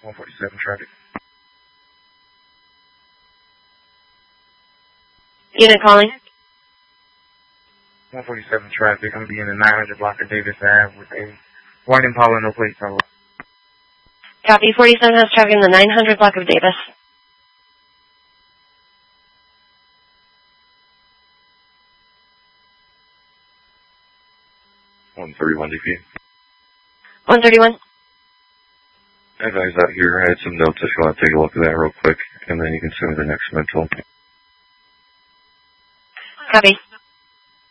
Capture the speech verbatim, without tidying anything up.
one forty-seven traffic. Unit calling. one forty-seven traffic. I'm going to be in the nine hundred block of Davis Ave with a white Impala, no plates on. Copy. forty-seven has traffic in the nine hundred block of Davis. one thirty-one D P. one thirty-one. Hey guys, out here, I had some notes if you want to take a look at that real quick, and then you can send me the next mental. Copy.